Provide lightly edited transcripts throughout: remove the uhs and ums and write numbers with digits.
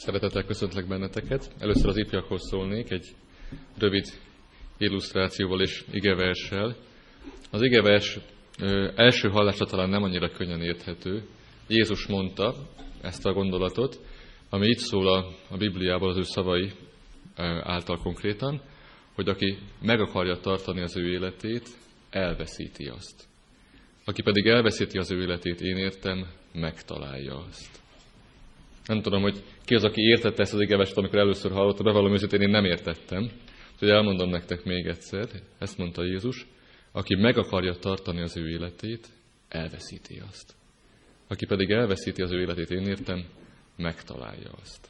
Szeretettel köszöntlek benneteket. Először az ifjakhoz szólnék egy rövid illusztrációval és igeverssel. Az igevers első hallásra talán nem annyira könnyen érthető. Jézus mondta ezt a gondolatot, ami itt szól a Bibliából az ő szavai által konkrétan, hogy aki meg akarja tartani az ő életét, elveszíti azt. Aki pedig elveszíti az ő életét, én értem, megtalálja azt. Nem tudom, hogy ki az, aki értette ezt az igeverset, amikor először hallotta, bevallom őszintén, én nem értettem. Úgyhogy elmondom nektek még egyszer, ezt mondta Jézus, aki meg akarja tartani az ő életét, elveszíti azt. Aki pedig elveszíti az ő életét, én értem, megtalálja azt.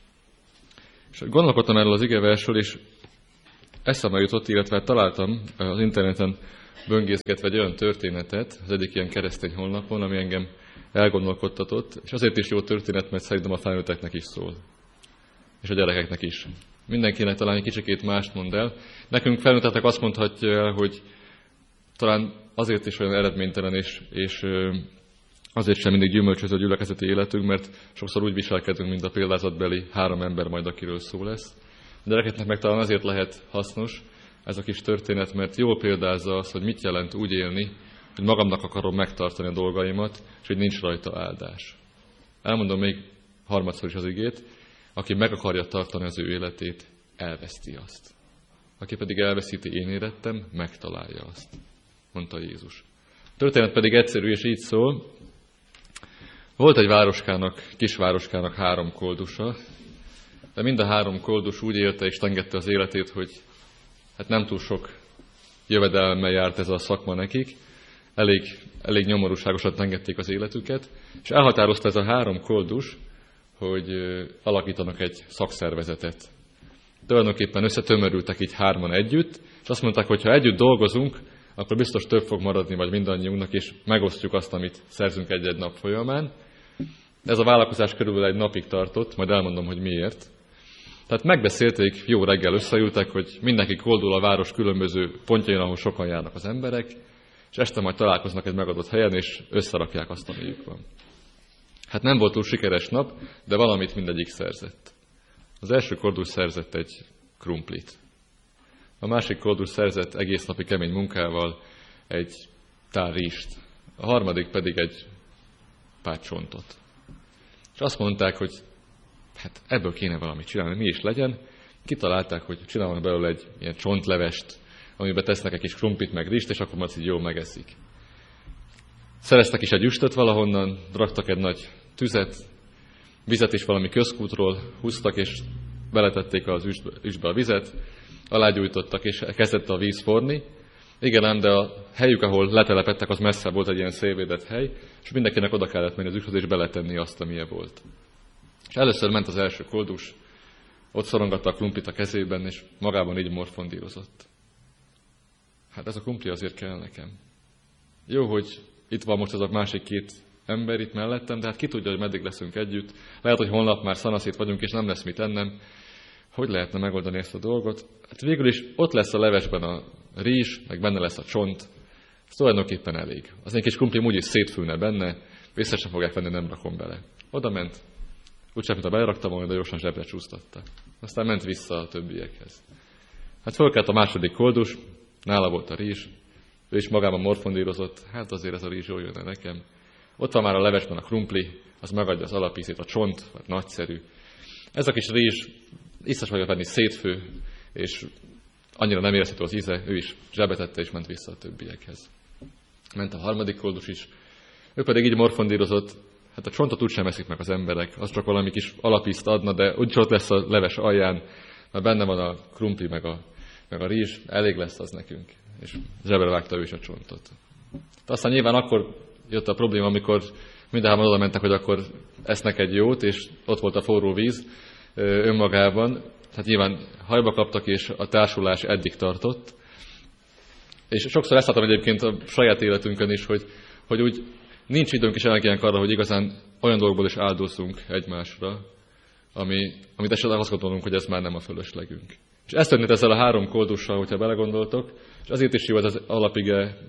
És gondolkodtam erről az igeversről, és eszembe jutott, illetve találtam az interneten böngészgetve egy olyan történetet, az egyik ilyen keresztény honlapon, ami engem elgondolkodtatott, és azért is jó történet, mert szerintem a felnőtteknek is szól, és a gyerekeknek is. Mindenkinek talán egy kicsikét mást mond el. Nekünk felnőtteknek azt mondhatja el, hogy talán azért is olyan eredménytelen, és azért sem mindig gyümölcsöző a gyülekezeti életünk, mert sokszor úgy viselkedünk, mint a példázatbeli 3 ember majd, akiről szó lesz. A gyerekeknek meg talán azért lehet hasznos ez a kis történet, mert jól példázza azt, hogy mit jelent úgy élni, hogy magamnak akarom megtartani a dolgaimat, és hogy nincs rajta áldás. Elmondom még harmadszor is az igét, aki meg akarja tartani az ő életét, elveszti azt. Aki pedig elveszíti, én érettem, megtalálja azt, mondta Jézus. A történet pedig egyszerű, és így szól. Volt egy kisvároskának 3 koldusa, de mind a 3 koldus úgy élte és tengette az életét, hogy hát nem túl sok jövedelemmel járt ez a szakma nekik, elég nyomorúságosan tengették az életüket, és elhatározta ez a 3 koldus, hogy alakítanak egy szakszervezetet. Tulajdonképpen összetömörültek így 3-an együtt, és azt mondták, hogy ha együtt dolgozunk, akkor biztos több fog maradni vagy mindannyiunknak, és megosztjuk azt, amit szerzünk egy-egy nap folyamán. Ez a vállalkozás körülbelül egy napig tartott, majd elmondom, hogy miért. Tehát megbeszélték, jó reggel összeültek, hogy mindenki koldul a város különböző pontjain, ahol sokan járnak az emberek, és este majd találkoznak egy megadott helyen, és összerakják azt, amiük van. Hát nem volt túl sikeres nap, de valamit mindegyik szerzett. Az első koldus szerzett egy krumplit. A másik koldus szerzett egész napi kemény munkával egy tál rizst. A harmadik pedig egy pár csontot. És azt mondták, hogy hát ebből kéne valamit csinálni, mi is legyen. Kitalálták, hogy csinálnak belőle egy ilyen csontlevest, amiben tesznek egy kis krumplit meg rizst, és akkor majd így jól megeszik. Szereztek is egy üstöt valahonnan, raktak egy nagy tüzet, vizet is valami közkútról húztak, és beletették az üstbe a vizet, alágyújtottak, és kezdett a víz forni. Igen ám, de a helyük, ahol letelepedtek, az messze volt, egy ilyen szélvédett hely, és mindenkinek oda kellett menni az üsthöz, és beletenni azt, amilyen volt. És először ment az első koldus, ott szorongatta a krumplit a kezében, és magában így morfondírozott. Hát ez a krumpli azért kell nekem. Jó, hogy itt van most az a másik 2 ember itt mellettem, de hát ki tudja, hogy meddig leszünk együtt. Lehet, hogy holnap már szanaszét vagyunk, és nem lesz mit ennem. Hogy lehetne megoldani ezt a dolgot? Hát végül is ott lesz a levesben a rizs, meg benne lesz a csont. Ez tulajdonképpen elég. Az egy kis krumplim úgyis szétfülne benne, vissza sem fogják venni, nem rakom bele. Oda ment, úgyse, mint a beleraktam volna, de gyorsan zsebre csúsztatta. Aztán ment vissza a többiekhez. Hát fölkelt a második koldus, nála volt a rizs, ő is magában morfondírozott, hát azért ez a rizs jól jönne nekem. Ott van már a levesben a krumpli, az megadja az alapízét, a csont, hát nagyszerű. Ez a kis rizs, iszas vagyok venni, szétfő, és annyira nem érezhető az íze, ő is zsebetette, és ment vissza a többiekhez. Ment a harmadik koldus is, ő pedig így morfondírozott, hát a csontot úgysem eszik meg az emberek, az csak valami kis alapízt adna, de úgyis ott lesz a leves alján, mert benne van a krumpli, meg a rizs, elég lesz az nekünk. És zsebre vágta ő is a csontot. De aztán nyilván akkor jött a probléma, amikor mindenhányan oda mentek, hogy akkor esznek egy jót, és ott volt a forró víz önmagában. Hát nyilván hajba kaptak, és a társulás eddig tartott. És sokszor ezt látom egyébként a saját életünkön is, hogy úgy nincs időnk is ellenkének arra, hogy igazán olyan dolgokból is áldozzunk egymásra, amit esetleg azt gondolunk, hogy ez már nem a fölöslegünk. És ezt történt ezzel a 3 koldussal, hogyha belegondoltok, és azért is jó ez az alapige,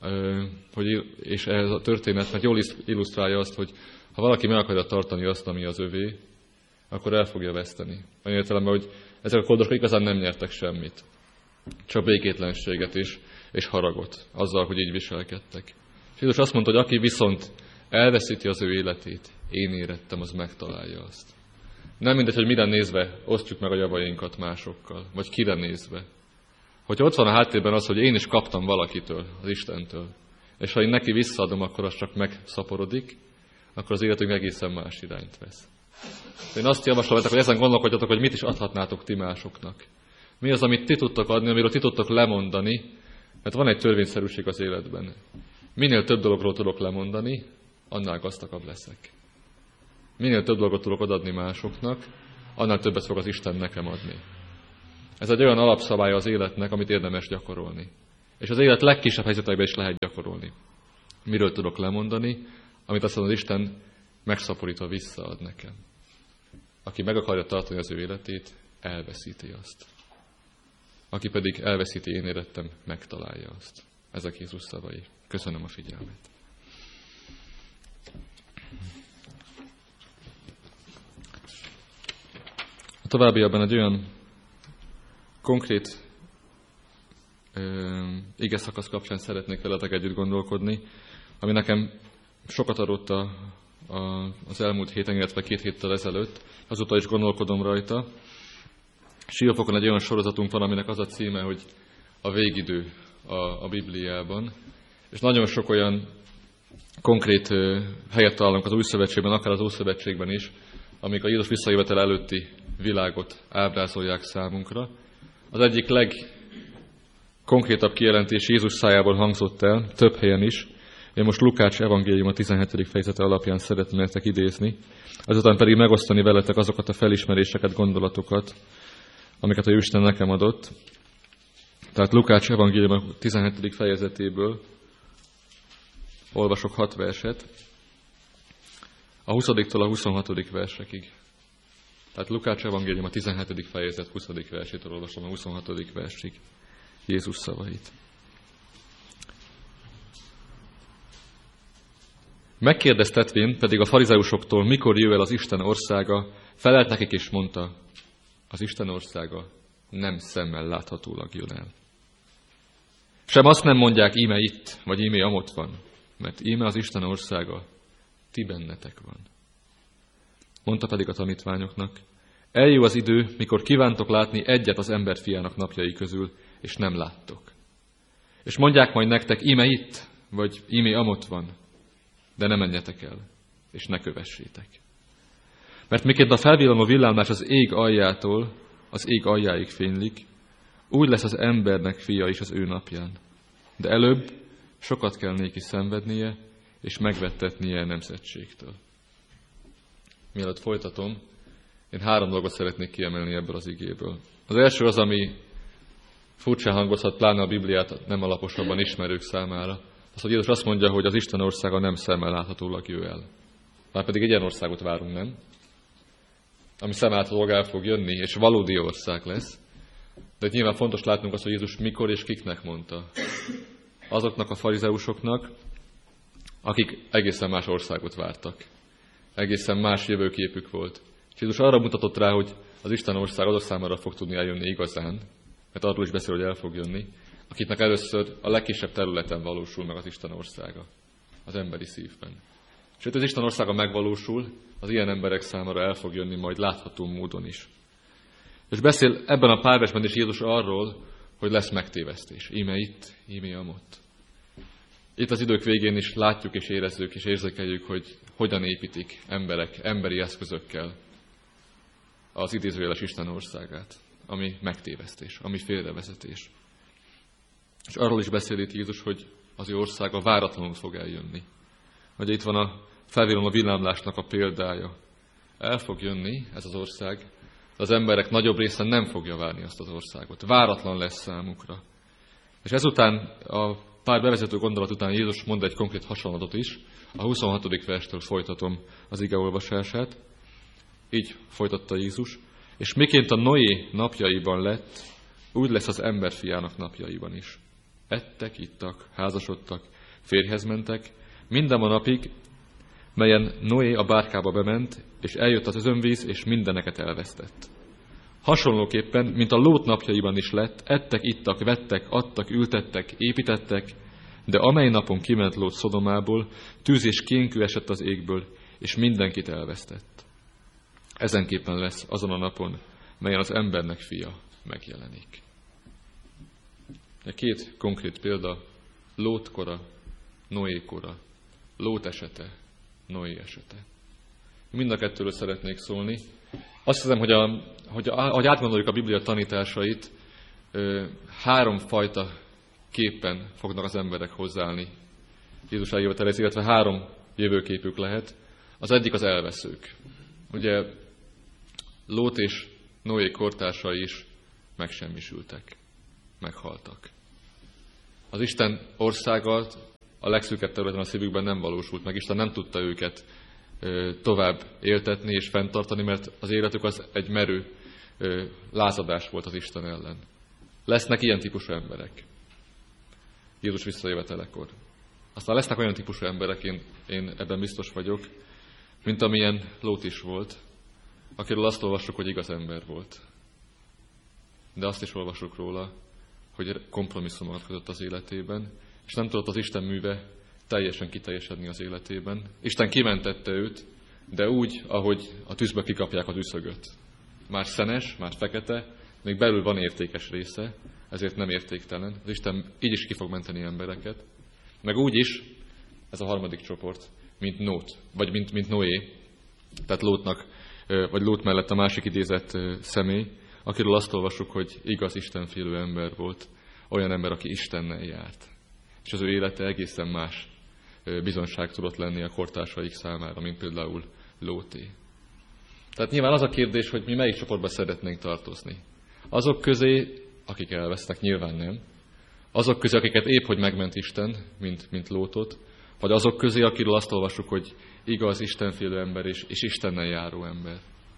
és ez a történet, mert jól illusztrálja azt, hogy ha valaki meg akarja tartani azt, ami az övé, akkor el fogja veszteni. Olyan értelemben, hogy ezek a koldosok igazán nem nyertek semmit. Csak békétlenséget és haragot azzal, hogy így viselkedtek. És Jézus azt mondta, hogy aki viszont elveszíti az ő életét, én érettem, az megtalálja azt. Nem mindegy, hogy mire nézve osztjuk meg a javainkat másokkal, vagy kire nézve. Hogyha ott van a háttérben az, hogy én is kaptam valakitől, az Istentől, és ha én neki visszaadom, akkor az csak megszaporodik, akkor az életünk egészen más irányt vesz. Én azt javaslom, hogy ezen gondolkodjatok, hogy mit is adhatnátok ti másoknak. Mi az, amit ti tudtok adni, amiről ti tudtok lemondani, mert van egy törvényszerűség az életben. Minél több dologról tudok lemondani, annál gazdagabb leszek. Minél több dolgot tudok odaadni másoknak, annál többet fog az Isten nekem adni. Ez egy olyan alapszabálya az életnek, amit érdemes gyakorolni. És az élet legkisebb helyzeteiben is lehet gyakorolni. Miről tudok lemondani, amit aztán az Isten megszaporítva visszaad nekem. Aki meg akarja tartani az ő életét, elveszíti azt. Aki pedig elveszíti, én érettem, megtalálja azt. Ezek Jézus szavai. Köszönöm a figyelmet. A továbbiakban egy olyan konkrét igeszakasz kapcsán szeretnék veletek együtt gondolkodni, ami nekem sokat adott az elmúlt héten, illetve 2 héttel ezelőtt. Azóta is gondolkodom rajta. Siófokon egy olyan sorozatunk van, aminek az a címe, hogy a végidő a Bibliában. És nagyon sok olyan konkrét helyet találunk az Új Szövetségben, akár az Ószövetségben is, amik a Jézus visszajövetel előtti világot ábrázolják számunkra. Az egyik legkonkrétabb kijelentés Jézus szájából hangzott el, több helyen is. Én most Lukács evangélium a 17. fejezete alapján szeretném nektek idézni, azután pedig megosztani veletek azokat a felismeréseket, gondolatokat, amiket a Isten nekem adott. Tehát Lukács evangélium a 17. fejezetéből olvasok 6 verset, a 20-tól a 26. versekig. Tehát Lukács evangélium a 17. fejezet 20. versétől olvasom a 26. versig Jézus szavait. Megkérdeztetvén pedig a farizeusoktól, mikor jöjj el az Isten országa, felelt nekik és mondta, az Isten országa nem szemmel láthatólag jön el. Sem azt nem mondják, íme itt, vagy íme amott van, mert íme az Isten országa ti bennetek van. Mondta pedig a tanítványoknak, eljön az idő, mikor kívántok látni egyet az emberfiának napjai közül, és nem láttok. És mondják majd nektek, íme itt, vagy íme amott van, de ne menjetek el, és ne kövessétek. Mert miként a felvillanó villámlás az ég aljától az ég aljáig fénylik, úgy lesz az embernek fia is az ő napján. De előbb sokat kell néki szenvednie, és megvettetnie a nemzetségtől. Mielőtt folytatom, én 3 dolgot szeretnék kiemelni ebből az igéből. Az első az, ami furcsán hangozhat, pláne a Bibliát nem alaposabban ismerők számára, az, hogy Jézus azt mondja, hogy az Isten országa nem szemmel láthatólag jöjj el. Márpedig egy ilyen országot várunk, nem? Ami szemmel láthatólag el fog jönni, és valódi ország lesz. De nyilván fontos látnunk azt, hogy Jézus mikor és kiknek mondta. Azoknak a farizeusoknak, akik egészen más országot vártak. Egészen más jövőképük volt. És Jézus arra mutatott rá, hogy az Isten ország azok számára fog tudni eljönni igazán, mert arról is beszél, hogy el fog jönni, akiknek először a legkisebb területen valósul meg az Isten országa, az emberi szívben. Sőt, az Isten országa megvalósul, az ilyen emberek számára el fog jönni majd látható módon is. És beszél ebben a pár versben is Jézus arról, hogy lesz megtévesztés. Íme itt, íme amott. Itt az idők végén is látjuk és érezzük és érzékeljük, hogy hogyan építik emberek emberi eszközökkel az idézőjeles Isten országát, ami megtévesztés, ami félrevezetés. És arról is beszél itt Jézus, hogy az ő országa váratlanul fog eljönni. Hogy itt van a felvillanó villámlásnak a példája. El fog jönni ez az ország, de az emberek nagyobb része nem fogja várni azt az országot. Váratlan lesz számukra. És ezután, a pár bevezető gondolat után Jézus mond egy konkrét hasonlatot is. A 26. verstől folytatom az ige olvasását. Így folytatta Jézus. És miként a Noé napjaiban lett, úgy lesz az emberfiának napjaiban is. Ettek, ittak, házasodtak, férjhez mentek, minden a napig, melyen Noé a bárkába bement, és eljött az özönvíz, és mindeneket elvesztett. Hasonlóképpen, mint a Lót napjaiban is lett, ettek, ittak, vettek, adtak, ültettek, építettek, de amely napon kiment Lót Szodomából, tűz és kénkő esett az égből, és mindenkit elvesztett. Ezenképpen lesz azon a napon, melyen az embernek fia megjelenik. De két konkrét példa, Lót kora, Noé kora, Lót esete, Noé esete. Mind a kettőről szeretnék szólni. Azt hiszem, hogy átgondoljuk a Biblia tanításait, három fajta képpen fognak az emberek hozzáállni Jézus eljöveteléhez, illetve három jövőképük lehet. Az egyik az elveszők. Ugye Lót és Noé kortársai is megsemmisültek, meghaltak. Az Isten országa a legszűkebb területen a szívükben nem valósult meg. Isten nem tudta őket tovább éltetni és fenntartani, mert az életük az egy merő lázadás volt az Isten ellen. Lesznek ilyen típusú emberek Jézus visszajövetelekor. Aztán lesznek olyan típusú emberek, én ebben biztos vagyok, mint amilyen Lót is volt, akiről azt olvassuk, hogy igaz ember volt. De azt is olvassuk róla, hogy kompromisszumokat kötött az életében, és nem tudott az Isten műve teljesen kiteljesedni az életében. Isten kimentette őt, de úgy, ahogy a tűzbe kikapják az üszögöt. Már szenes, már fekete, még belül van értékes része, ezért nem értéktelen. Az Isten így is ki fog menteni embereket. Meg úgy is, ez a harmadik csoport, mint Nót, vagy mint Noé, tehát Lótnak, vagy Lót mellett a másik idézett személy, akiről azt olvassuk, hogy igaz istenfélő ember volt, olyan ember, aki Istennel járt. És az ő élete egészen más bizonság tudott lenni a kortársaik számára, mint például Lóté. Tehát nyilván az a kérdés, hogy mi melyik csoportba szeretnénk tartozni. Azok közé, akik elvesznek, nyilván nem. Azok közé, akiket épp hogy megment Isten, mint Lótot, vagy azok közé, akiről azt olvassuk, hogy igaz, istenfélő ember és Istennel járó ember.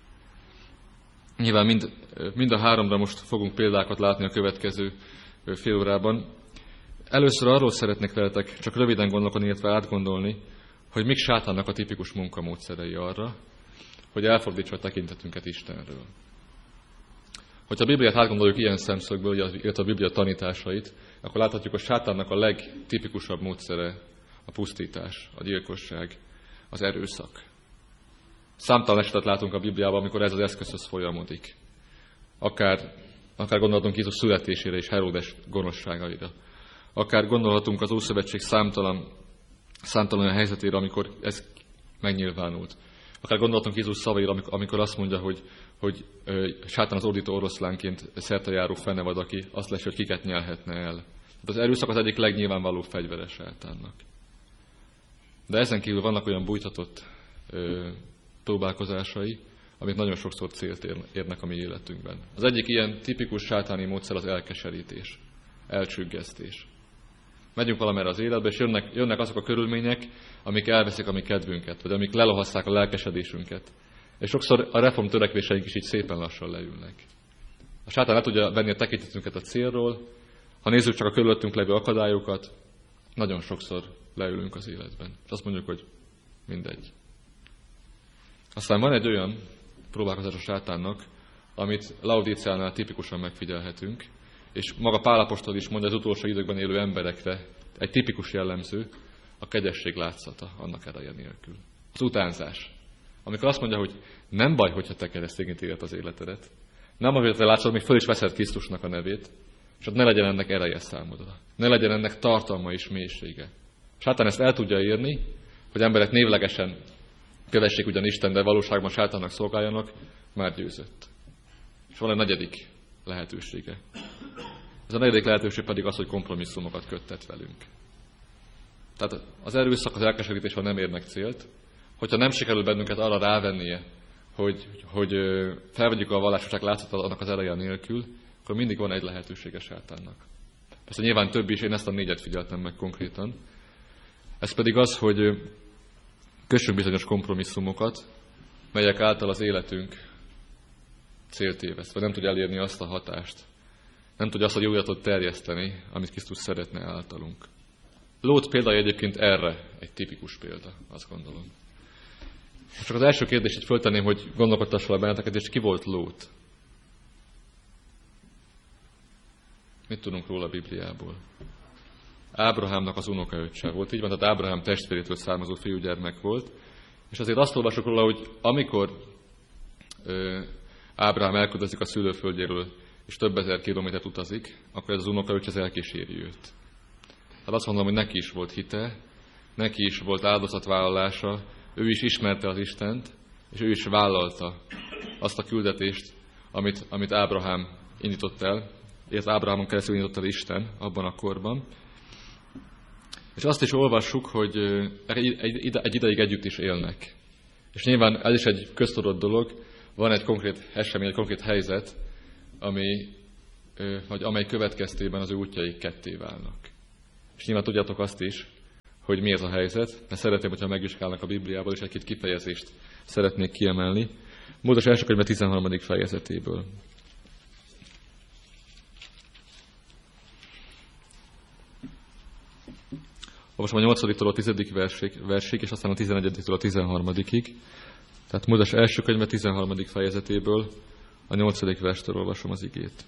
Nyilván mind a háromra most fogunk példákat látni a következő fél órában. Először arról szeretnék veletek csak röviden gondolkodni, illetve átgondolni, hogy mik sátánnak a tipikus munkamódszerei arra, hogy elfordítsa a tekintetünket Istenről. Hogyha a Bibliát átgondoljuk ilyen szemszögből, illetve a Biblia tanításait, akkor láthatjuk, hogy sátánnak a legtipikusabb módszere a pusztítás, a gyilkosság, az erőszak. Számtalan esetet látunk a Bibliában, amikor ez az eszközhöz folyamodik. Akár gondolhatunk Jézus születésére és Heródes gonoszságaira. Akár gondolhatunk az Ószövetség számtalan olyan helyzetére, amikor ez megnyilvánult. Akár gondolhatunk Jézus szavaira, amikor azt mondja, hogy sátán az ordító oroszlánként szertejáró fenevad, aki azt lesz, hogy kiket nyelhetne el. Az erőszak az egyik legnyilvánvalóbb fegyvere sátánnak. De ezen kívül vannak olyan bújtatott próbálkozásai, amik nagyon sokszor célt érnek a mi életünkben. Az egyik ilyen tipikus sátáni módszer az elkeserítés, elcsüggesztés. Megyünk valamerre az életbe, és jönnek azok a körülmények, amik elveszik a mi kedvünket, vagy amik lelohasszák a lelkesedésünket. És sokszor a reform törekvéseink is így szépen lassan leülnek. A sátán le tudja venni a tekintetünket a célról, ha nézzük csak a körülöttünk levő akadályokat, nagyon sokszor leülünk az életben. És azt mondjuk, hogy mindegy. Aztán van egy olyan próbálkozás a sátánnak, amit Laodíceánál tipikusan megfigyelhetünk, és maga Pál apostol is mondja az utolsó időkben élő emberekre egy tipikus jellemző, a kegyesség látszata annak ereje nélkül. Az utánzás. Amikor azt mondja, hogy nem baj, hogyha te keresztényként éled az életedet, nem baj, hogy te látszod, még föl is veszed Krisztusnak a nevét, és ott ne legyen ennek ereje számodra. Ne legyen ennek tartalma és mélysége. Sátán ezt el tudja érni, hogy emberek névlegesen kövessék ugyan Isten, de valóságban sátánnak szolgáljanak, már győzött. És van egy negyedik lehetősége. Ez a negyedik lehetőség pedig az, hogy kompromisszumokat köttet velünk. Tehát az erőszak, az elkeserítés, ha nem érnek célt, hogyha nem sikerül bennünket arra rávennie, hogy felvegyük a vallásoság látszatát annak az ereje nélkül, akkor mindig van egy lehetősége sátánnak. Persze nyilván több is, én ezt a 4 figyeltem meg konkrétan. Ez pedig az, hogy kössünk bizonyos kompromisszumokat, melyek által az életünk célt éveszt, vagy nem tudja elérni azt a hatást. Nem tudja azt a jó iratot terjeszteni, amit Krisztus szeretne általunk. Lót példája egyébként erre egy tipikus példa, azt gondolom. Csak az első kérdést így föltenném, hogy gondolkodtasson benneteket, és ki volt Lót? Mit tudunk róla a Bibliából? Ábrahámnak az unokaöccse volt, így van, tehát Ábrahám testvérétől származó fiúgyermek volt, és azért azt olvasok róla, hogy amikor Ábrahám elköltözik a szülőföldjéről, és több ezer kilométert utazik, akkor ez az unokaöccse az elkíséri őt. Hát azt mondom, hogy neki is volt hite, neki is volt áldozatvállalása, ő is ismerte az Istent, és ő is vállalta azt a küldetést, amit Ábrahám indított el, és Ábrahámon keresztül indított el Isten abban a korban. És azt is olvassuk, hogy egy ideig együtt is élnek. És nyilván ez is egy köztudott dolog, van egy konkrét esemény, egy konkrét helyzet, amely következtében az ő útjaik ketté válnak. És nyilván tudjátok azt is, hogy mi ez a helyzet, mert szeretném, hogyha megvizsgálnak a Bibliából, és egy-két kifejezést szeretnék kiemelni. Mózes első könyve 13. fejezetéből. Olvasom a 8-tól a 10. versig, és aztán a 11-től a 13-ig. Tehát Mózes első könyve 13. fejezetéből a 8. verstől olvasom az igét.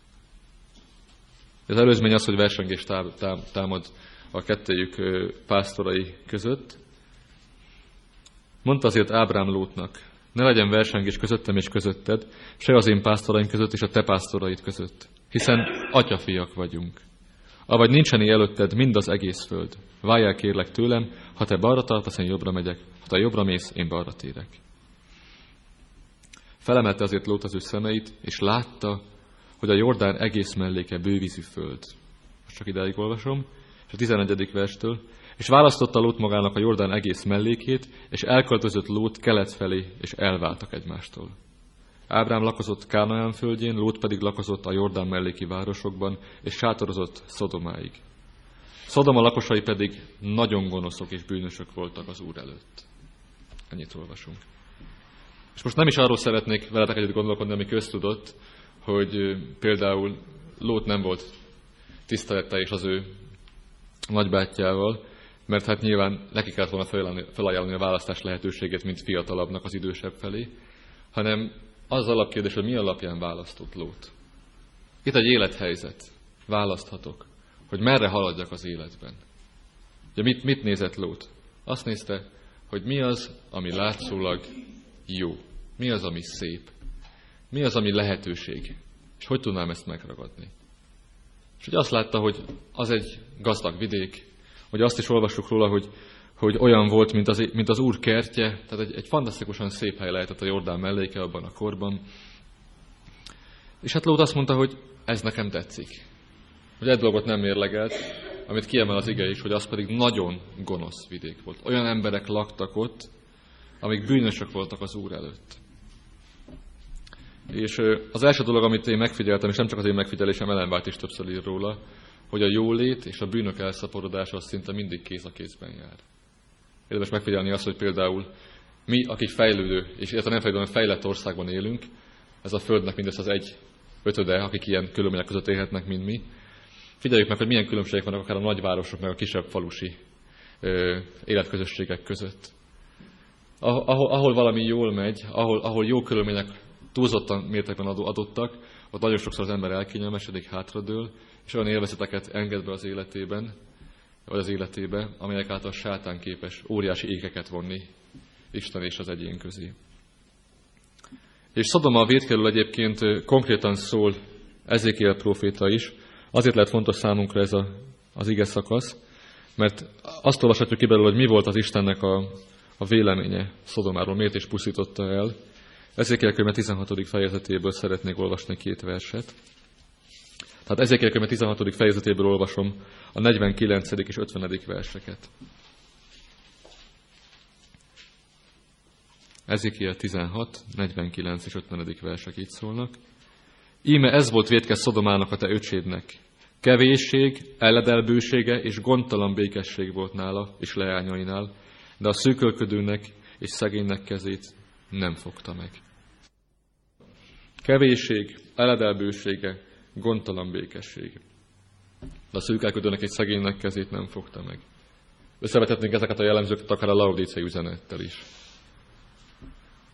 Az előzmény az, hogy versengés támad a kettejük pásztorai között. Mondta azért Ábrám Lótnak, ne legyen versengés közöttem és közötted, se az én pásztoraim között és a te pásztoraid között, hiszen atyafiak vagyunk. Avagy nincsen előtted mind az egész föld. Váljál kérlek tőlem, ha te balra tartasz, én jobbra megyek, ha te jobbra mész, én balra térek. Felemelte azért Lót az ő szemeit, és látta, hogy a Jordán egész melléke bővízű föld. Most csak idáig olvasom, és a 11. verstől. És választotta Lót magának a Jordán egész mellékét, és elköltözött Lót kelet felé, és elváltak egymástól. Ábrám lakozott Kánaán földjén, Lót pedig lakozott a Jordán melléki városokban, és sátorozott Szodomáig. Szodoma lakosai pedig nagyon gonoszok és bűnösök voltak az Úr előtt. Ennyit olvasunk. És most nem is arról szeretnék veletek együtt gondolkodni, ami köztudott, hogy például Lót nem volt tiszteletteljes az ő nagybátyjával, mert hát nyilván neki kellett volna felajánlani a választás lehetőségét, mint fiatalabbnak az idősebb felé, hanem az alapkérdés, hogy mi alapján választott Lót. Itt egy élethelyzet. Választhatok, hogy merre haladjak az életben. Ugye mit nézett Lót? Azt nézte, hogy mi az, ami látszólag jó. Mi az, ami szép. Mi az, ami lehetőség. És hogy tudnám ezt megragadni. És hogy azt látta, hogy az egy gazdag vidék, hogy azt is olvassuk róla, hogy olyan volt, mint az Úr kertje, tehát egy fantasztikusan szép hely lehetett a Jordán melléke abban a korban. És hát Lót azt mondta, hogy ez nekem tetszik. Hogy egy dolgot nem mérlegelt, amit kiemel az ige is, hogy az pedig nagyon gonosz vidék volt. Olyan emberek laktak ott, amik bűnösök voltak az Úr előtt. És az első dolog, amit én megfigyeltem, és nem csak az én megfigyelésem, Ellen White is többször ír róla, hogy a jólét és a bűnök elszaporodása az szinte mindig kéz a kézben jár. Érdemes megfigyelni azt, hogy például mi, akik fejlődő, és illetve nem fejlődő, hanem fejlett országban élünk, ez a Földnek mindössze az 1/5, akik ilyen körülmények között élhetnek, mint mi. Figyeljük meg, hogy milyen különbségek vannak akár a nagyvárosok, meg a kisebb falusi életközösségek között. Ahol valami jól megy, ahol jó körülmények túlzottan mértékben adottak, ott nagyon sokszor az ember elkényelmesedik, hátradől, és olyan élvezeteket enged be az életében, vagy az életébe, amelyek által sátán képes óriási ékeket vonni Isten és az egyén közé. És Szodoma a vétkerül egyébként konkrétan szól Ezékiel próféta is. Azért lehet fontos számunkra ez az ige szakasz, mert azt olvashatjuk ki belőle, hogy mi volt az Istennek a véleménye Szodomáról, miért is pusztította el. Ezékiel könyve 16. fejezetéből szeretnék olvasni 2 verset. Tehát Ezékiel könyve 16. fejezetéből olvasom a 49. és 50. verseket. Ezékiel 16, 49 és 50. versek így szólnak. Íme ez volt vétkes Szodomának a te öcsédnek. Kevésség, elledelbősége és gondtalan békesség volt nála és leányainál, de a szűkölködőnek és szegénynek kezét nem fogta meg. Kevésség, eledelbősége, gondtalan békesség. De a szűkölködőnek és szegénynek kezét nem fogta meg. Összevethetnénk ezeket a jellemzőket akár a laudíciai üzenettel is.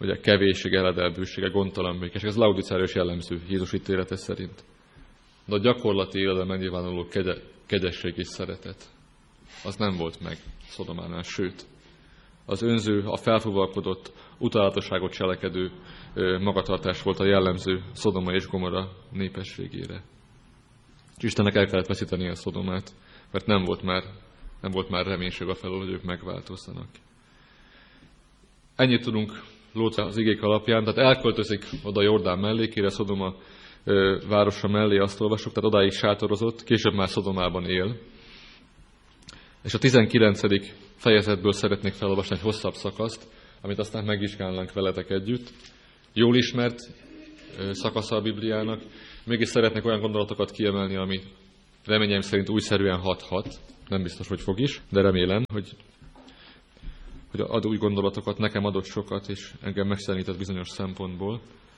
ugye kevésség, eledelbűsége, gondtalan békesség. Ez laudicárius jellemző Jézus ítélete szerint. De a gyakorlati életben megnyilvánuló kegyesség és szeretet, az nem volt meg Szodománál, sőt, az önző, a felfúvalkodott, utálatosságot cselekedő magatartás volt a jellemző Szodoma és Gomorra népességére. És Istennek el kellett veszíteni a Szodomát, mert nem volt már reménység a felől, hogy ők megváltozzanak. Ennyit tudunk Lótra az igék alapján, tehát elköltözik oda Jordán mellékére, Szodoma városa mellé, azt olvasok, tehát odáig sátorozott, később már Szodomában él. És a 19. fejezetből szeretnék felolvasni egy hosszabb szakaszt, amit aztán megvizsgálnánk veletek együtt. Jól ismert szakasza a Bibliának, mégis szeretnék olyan gondolatokat kiemelni, ami reményeim szerint újszerűen hathat. Nem biztos, hogy fog is, de remélem, hogy ad új gondolatokat, nekem adott sokat, és engem megszerenített bizonyos szempontból.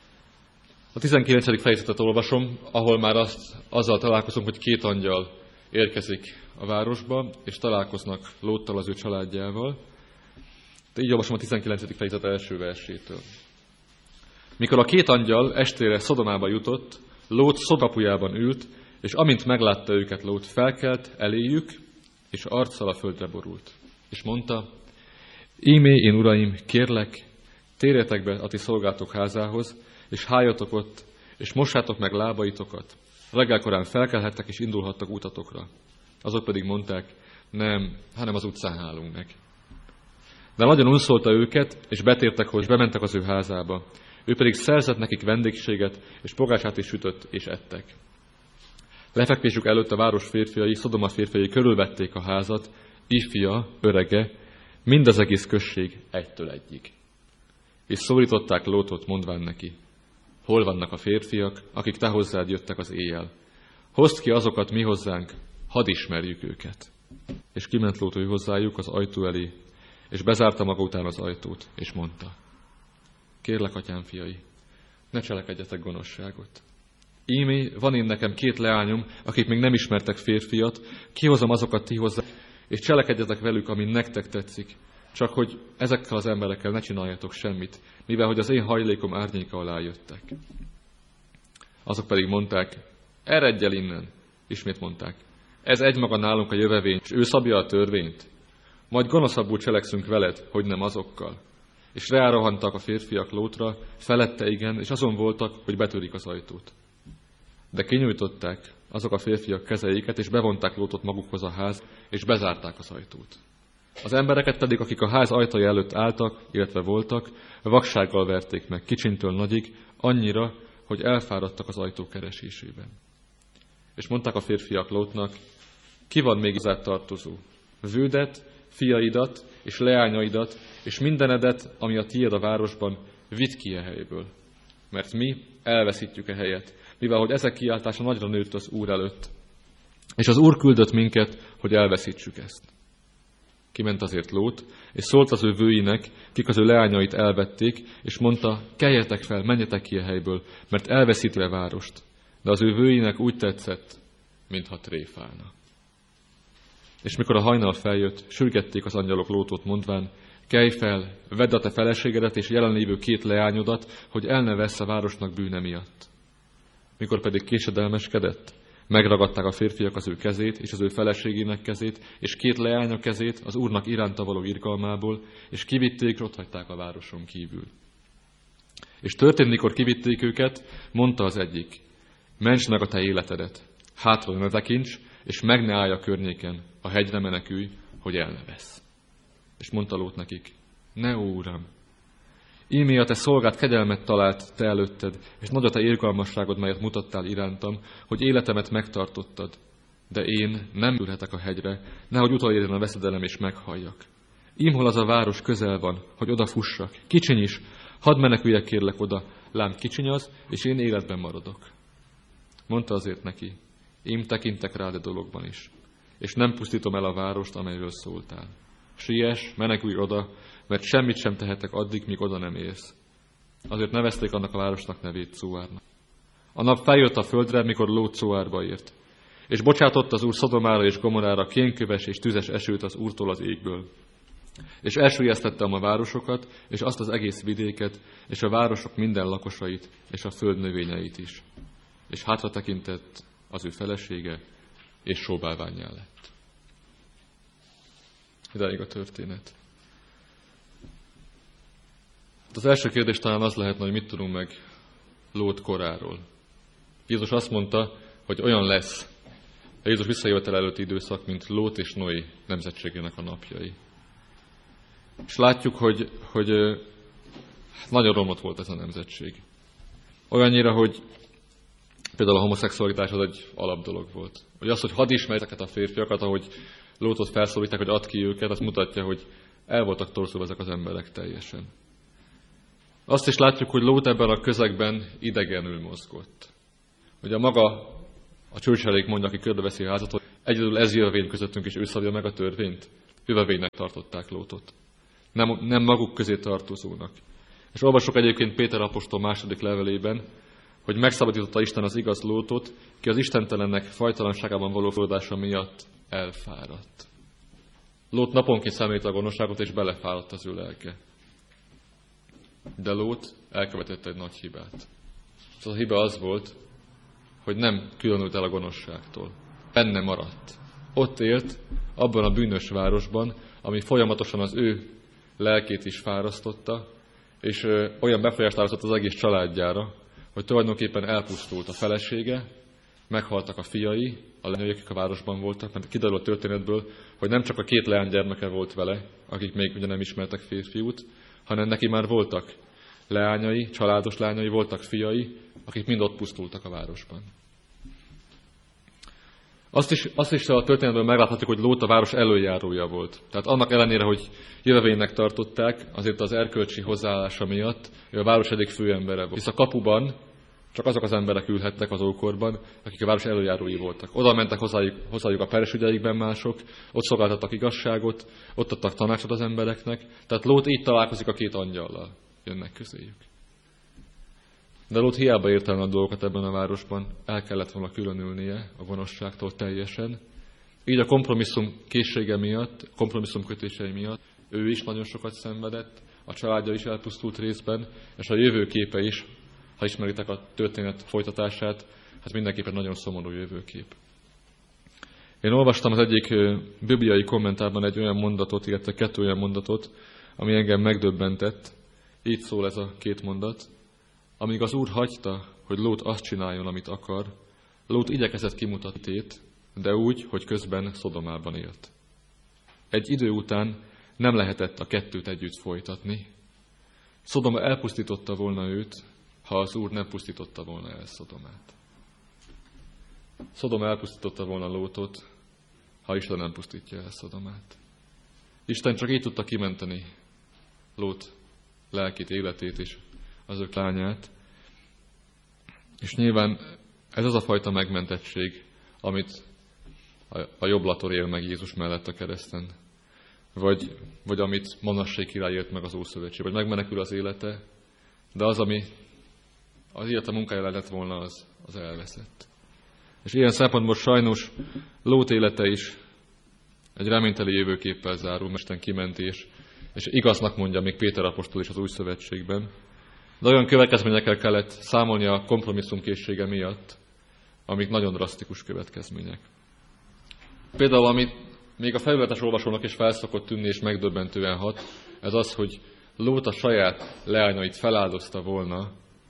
A 19. fejezetet olvasom, ahol már azzal találkozunk, hogy 2 angyal érkezik a városba, és találkoznak Lóttal, az ő családjával. De így olvasom a 19. fejezet első versétől. Mikor a 2 angyal estére Szodomába jutott, Lót szobapujában ült, és amint meglátta őket, Lót felkelt eléjük, és arccal a földre borult. És mondta: Ímé, én uraim, kérlek, térjetek be a ti szolgátok házához, és hájatok ott, és mossátok meg lábaitokat. Reggelkorán felkelhettek, és indulhattak utatokra. Azok pedig mondták: nem, hanem az utcán hálunk meg. De nagyon unszolta őket, és betértek, hogy bementek az ő házába. Ő pedig szerzett nekik vendégséget, és pogácsát is sütött, és ettek. Lefekvésük előtt a város férfiai, Szodoma férfiai körülvették a házat, ifja, örege, mind az egész község egytől egyig. És szólították Lótot, mondván neki: hol vannak a férfiak, akik te hozzád jöttek az éjjel? Hozd ki azokat mi hozzánk, hadd ismerjük őket. És kiment Lót ő hozzájuk az ajtó elé, és bezárta maga után az ajtót, és mondta: kérlek, atyám fiai, ne cselekedjetek gonoszságot. Ímé, van én nekem 2 leányom, akik még nem ismertek férfiat, kihozom azokat ti hozzá, és cselekedjetek velük, ami nektek tetszik, csak hogy ezekkel az emberekkel ne csináljatok semmit, mivel hogy az én hajlékom árnyéka alá jöttek. Azok pedig mondták: eredj el innen! Ismét mondták: ez egymaga nálunk a jövevény, és ő szabja a törvényt. Majd gonoszabbul cselekszünk veled, hogy nem azokkal. És rárohantak a férfiak Lótra, felette igen, és azon voltak, hogy betörik az ajtót. De kinyújtották azok a férfiak kezeiket, és bevonták Lótot magukhoz a ház, és bezárták az ajtót. Az embereket pedig, akik a ház ajtaja előtt álltak, illetve voltak, vaksággal verték meg, kicsintől nagyig, annyira, hogy elfáradtak az ajtó keresésében. És mondták a férfiak Lótnak: ki van még hozzád tartozó? Vődet, fiaidat és leányaidat, és mindenedet, ami a tiéd a városban, vidd ki a helyből. Mert mi elveszítjük a helyet, mivel hogy ezek kiáltása nagyra nőtt az Úr előtt. És az Úr küldött minket, hogy elveszítsük ezt. Kiment azért Lót, és szólt az ő vőinek, kik az ő leányait elvették, és mondta: keljetek fel, menjetek ki a helyből, mert elveszíti a várost. De az ő vőinek úgy tetszett, mintha tréfálna. És mikor a hajnal feljött, sürgették az angyalok Lótot, mondván: kelj fel, vedd a te feleségedet és jelenlévő 2 leányodat, hogy el ne vessz a városnak bűne miatt. Mikor pedig késedelmeskedett, megragadták a férfiak az ő kezét és az ő feleségének kezét, és 2 leánya kezét az Úrnak iránta való irgalmából, és kivitték, és ott hagyták a városon kívül. És történt, mikor kivitték őket, mondta az egyik: mentsd meg a te életedet, hátra ne tekints, és meg ne állj a környéken, a hegyre menekülj, hogy el ne vesz. És mondta Lót nekik: ne, ó Uram! Ímé a te szolgád kegyelmet talált te előtted, és nagy a te irgalmasságod, melyet mutattál irántam, hogy életemet megtartottad. De én nem ülhetek a hegyre, nehogy utolérjen a veszedelem és meghalljak. Hol az a város közel van, hogy odafussak. Kicsiny is, hadd meneküljek kérlek oda, lám kicsiny az, és én életben maradok. Mondta azért neki: én tekintek rád a dologban is, és nem pusztítom el a várost, amelyről szóltál. Siess, menekülj oda, mert semmit sem tehetek addig, míg oda nem érsz. Azért nevezték annak a városnak nevét Szóárnak. A nap feljött a földre, mikor Lót Szóárba ért, és bocsátott az Úr Szodomára és Gomorára kénköves és tüzes esőt az Úrtól az égből. És elsüllyesztettem a városokat, és azt az egész vidéket, és a városok minden lakosait, és a föld növényeit is. És hátra tekintett az ő felesége, és sóbálvánnyá lett. Idáig a történet. Az első kérdés talán az lehetne, hogy mit tudunk meg Lót koráról. Jézus azt mondta, hogy olyan lesz a Jézus visszajövetel előtti időszak, mint Lót és Noé nemzetségének a napjai. És látjuk, hogy nagyon romlott volt ez a nemzetség. Olyannyira, hogy például a homoszexualitás az egy alapdolog volt. Hogy az, hogy hadd ismerj ezeket a férfiakat, ahogy Lótot felszólítják, hogy add ki őket, az mutatja, hogy el voltak torzulva ezek az emberek teljesen. Azt is látjuk, hogy Lót ebben a közegben idegenül mozgott. Ugye a csőcselék mondja, aki körbeveszi a házat, hogy egyedül ez jövevény közöttünk, és ő szabja meg a törvényt. Jövevénynek tartották Lótot. Nem maguk közé tartozónak. És olvasok egyébként Péter apostol második levelében, hogy megszabadította Isten az igaz Lótot, ki az istentelennek fajtalanságában való földása miatt elfáradt. Lót naponként szemlélte a gonoszságot, és belefáradt az ő lelke. De Lót elkövetett egy nagy hibát. És az a hiba az volt, hogy nem különült el a gonoszságtól. Benne maradt. Ott élt, abban a bűnös városban, ami folyamatosan az ő lelkét is fárasztotta, és olyan befolyást állított az egész családjára, hogy tulajdonképpen elpusztult a felesége, meghaltak a fiai, a lányai, akik a városban voltak, mert kiderül a történetből, hogy nem csak a 2 leánygyermeke volt vele, akik még ugye nem ismertek férfiút, hanem neki már voltak leányai, családos lányai, voltak fiai, akik mind ott pusztultak a városban. Azt is a történetből megláthatjuk, hogy Lót a város előjárója volt. Tehát annak ellenére, hogy jövevénynek tartották, azért az erkölcsi hozzáállása miatt ő a város egyik főembere volt. Hisz a kapuban csak azok az emberek ülhettek az ókorban, akik a város előjárói voltak. Oda mentek hozzájuk a peres ügyeikben mások, ott szolgáltattak igazságot, ott adtak tanácsot az embereknek. Tehát Lót így találkozik a 2 angyallal, jönnek közéjük. De Lót hiába értelme a dolgokat ebben a városban, el kellett volna különülnie a gonoszságtól teljesen. Így a kompromisszum készsége miatt, kompromisszum kötései miatt ő is nagyon sokat szenvedett, a családja is elpusztult részben, és a jövőképe is, ha ismeritek a történet folytatását, hát mindenképpen nagyon szomorú jövőkép. Én olvastam az egyik bibliai kommentárban egy olyan mondatot, illetve 2 olyan mondatot, ami engem megdöbbentett. Így szól ez a 2 mondat. Amíg az Úr hagyta, hogy Lót azt csináljon, amit akar, Lót igyekezett kimutatni tét, de úgy, hogy közben Szodomában élt. Egy idő után nem lehetett a 2-t együtt folytatni. Szodoma elpusztította volna őt, ha az Úr nem pusztította volna el Szodomát. Szodoma elpusztította volna Lótot, ha Isten nem pusztítja el Szodomát. Isten csak így tudta kimenteni Lót lelkét, életét és az ő lányát. És nyilván ez az a fajta megmentettség, amit a jobblator él meg Jézus mellett a kereszten. Vagy amit Manassé király élt meg az Ószövetség. Vagy megmenekül az élete, de az, ami az élete munkája lett volna, az elveszett. És ilyen szempontból sajnos Lót élete is egy reményteli jövőképpel zárul, Isten kimentés, és igaznak mondja még Péter apostol is az Új Szövetségben. De olyan következményekkel kellett számolni a kompromisszumkészsége miatt, amik nagyon drasztikus következmények. Például, amit még a felületes olvasónak is felszokott tűnni és megdöbbentően hat, ez az, hogy Lót a saját leányait feláldozta volna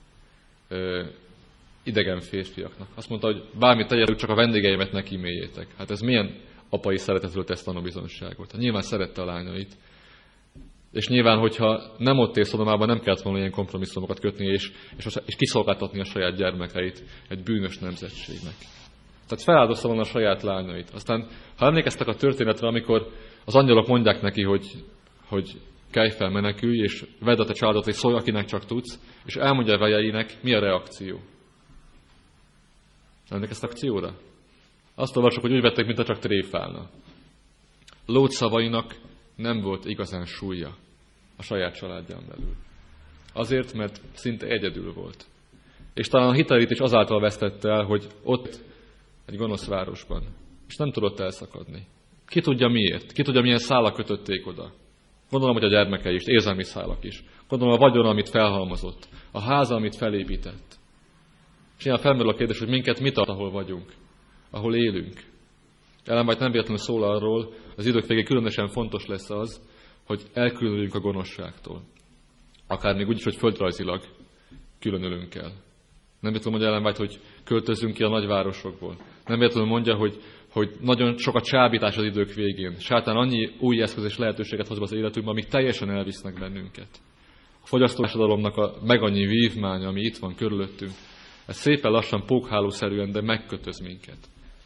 idegen férfiaknak. Azt mondta, hogy bármit tegyetek, csak a vendégeimet ne kíméljétek. Hát ez milyen apai szeretetről tesz tanúbizonyságot? Hát nyilván szerette a lányait. És nyilván, hogyha nem ott él Szodomában, nem kellett volna ilyen kompromisszumokat kötni, és kiszolgáltatni a saját gyermekeit egy bűnös nemzetségnek. Tehát feláldozta volna a saját lányait. Aztán, ha emlékeztek a történetre, amikor az angyalok mondják neki, hogy kelj fel, menekülj, és vedd a te családot, és szólj, akinek csak tudsz, és elmondja vejeinek, mi a reakció. Emlékeztek akcióra? Azt olvasok, hogy úgy vették, mintha csak tréfálna. Lót szavainak nem volt igazán súlya a saját családján belül. Azért, mert szinte egyedül volt. És talán a hitelét is azáltal vesztette el, hogy ott egy gonosz városban. És nem tudott elszakadni. Ki tudja miért? Ki tudja, milyen szálak kötötték oda? Gondolom, hogy a gyermekei is, érzelmi szálak is. Gondolom a vagyon, amit felhalmozott, a háza, amit felépített. És ilyen felmerül a kérdés, hogy minket mit tart, ahol vagyunk, ahol élünk. Ellen White nem véletlenül szól arról, az idők végén különösen fontos lesz az, hogy elkülönülünk a gonoszságtól. Akár még úgy is, hogy földrajzilag különülünk el. Nem véletlenül mondja Ellen White, hogy költözzünk ki a nagyvárosokból. Nem véletlenül mondja, hogy nagyon sok a csábítás az idők végén. Sátán annyi új eszköz és lehetőséget hoz be az életünkbe, amik teljesen elvisznek bennünket. A fogyasztótársadalomnak a megannyi vívmánya, ami itt van körülöttünk, ez szépen lassan pókhálószerűen, de megkötöz minket.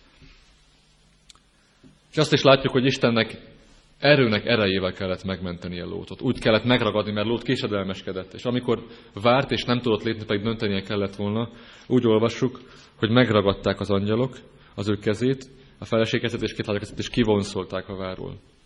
És azt is látjuk, hogy Istennek erőnek erejével kellett megmentenie Lótot. Úgy kellett megragadni, mert Lót késedelmeskedett. És amikor várt és nem tudott lépni, pedig döntenie kellett volna, úgy olvassuk, hogy megragadták az angyalok az ő kezét, a feleség kezét és két lánya kezét, és kivonszolták a várról.